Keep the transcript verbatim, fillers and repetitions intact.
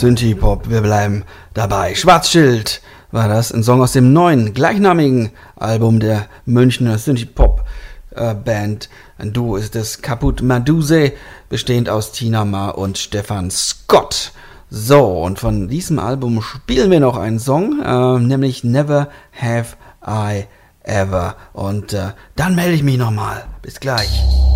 Synthie-Pop, wir bleiben dabei. Schwarzschild war das, ein Song aus dem neuen, gleichnamigen Album der Münchner Synthie-Pop-Band. Ein Duo ist es, Kaput Maduse, bestehend aus Tina Ma und Stefan Scott. So, und von diesem Album spielen wir noch einen Song, äh, nämlich Never Have I Ever. Und äh, dann melde ich mich nochmal. Bis gleich.